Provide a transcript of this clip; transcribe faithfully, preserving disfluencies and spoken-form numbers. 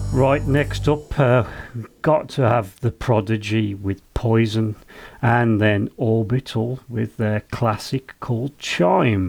Right, next up, uh, got to have the Prodigy with Poison, and then Orbital with their classic called Chime.